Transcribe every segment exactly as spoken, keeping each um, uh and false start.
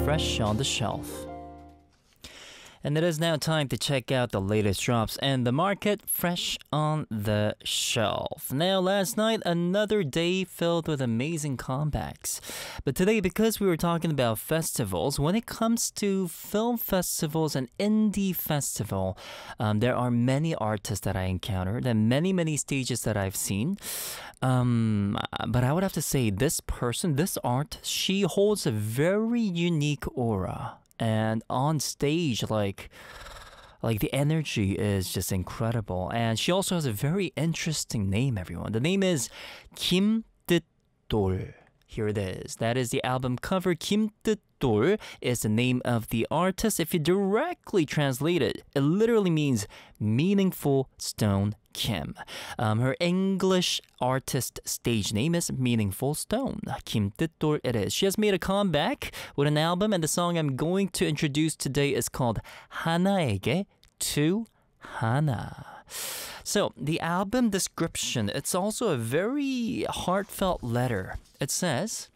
fresh on the shelf. And it is now time to check out the latest drops and the market fresh on the shelf. Now, last night, another day filled with amazing comebacks. But today, because we were talking about festivals, when it comes to film festivals and indie festival, um, there are many artists that I encountered and many, many stages that I've seen. Um, but I would have to say this person, this art, she holds a very unique aura. And on stage, like, like the energy is just incredible. And she also has a very interesting name, everyone. The name is Kim Tut-dol. Here it is. That is the album cover. Kim Tut-dol is the name of the artist. If you directly translate it, it literally means meaningful stone Kim. Um, her English artist stage name is Meaningful Stone. Kim Tut-dol it is. She has made a comeback with an album, and the song I'm going to introduce today is called 하나에게 to 하나. So, the album description, it's also a very heartfelt letter. It says,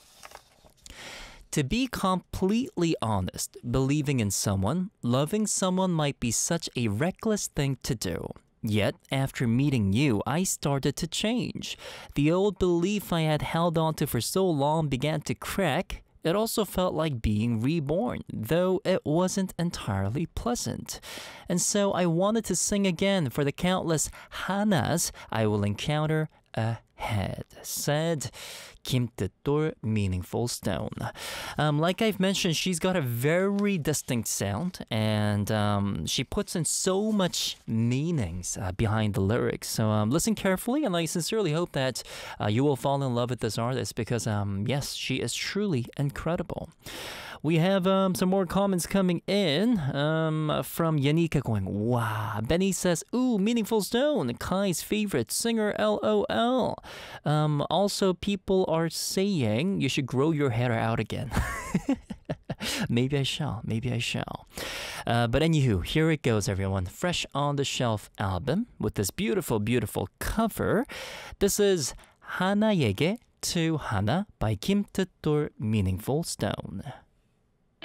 to be completely honest, believing in someone, loving someone might be such a reckless thing to do. Yet, after meeting you, I started to change. The old belief I had held on to for so long began to crack. It also felt like being reborn, though it wasn't entirely pleasant. And so I wanted to sing again for the countless hanas I will encounter ahead, said Kim Tut-dol, Meaningful Stone. Um, like I've mentioned, she's got a very distinct sound, and um, she puts in so much meanings uh, behind the lyrics. So um, listen carefully, and I sincerely hope that uh, you will fall in love with this artist because, um, yes, she is truly incredible. We have um, some more comments coming in um, from Yanika going, wow. Benny says, ooh, Meaningful Stone, Kai's favorite singer, LOL. Um, also, people are saying you should grow your hair out again. Maybe I shall. Maybe I shall. Uh, but anywho, here it goes, everyone. Fresh on the Shelf album with this beautiful, beautiful cover. This is 하나에게 to 하나 by Kim Tut-dol, Meaningful Stone.